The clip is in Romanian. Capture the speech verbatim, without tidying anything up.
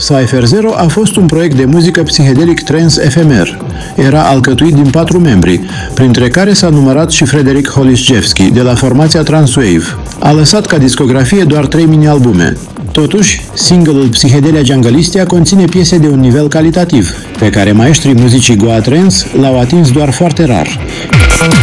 Cypher Zero a fost un proiect de muzică psihedelic trance efemer. Era alcătuit din patru membri, printre care s-a numărat și Frederic Holishevski, de la formația Transwave. A lăsat ca discografie doar trei mini-albume. Totuși, single-ul Psychedelia Jungleistia conține piese de un nivel calitativ, pe care maestrii muzicii Goa Trance l-au atins doar foarte rar.